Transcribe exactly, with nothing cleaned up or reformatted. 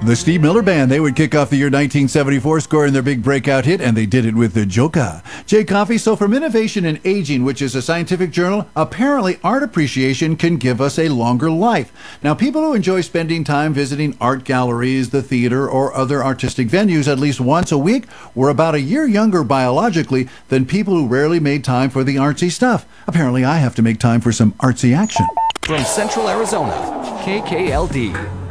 The Steve Miller Band, they would kick off the year nineteen seventy-four, scoring their big breakout hit, and they did it with the Joka. Jay Coffey, so from Innovation in Aging, which is a scientific journal, apparently art appreciation can give us a longer life. Now, people who enjoy spending time visiting art galleries, the theater, or other artistic venues at least once a week were about a year younger biologically than people who rarely made time for the artsy stuff. Apparently, I have to make time for some artsy action. From Central Arizona, K K L D.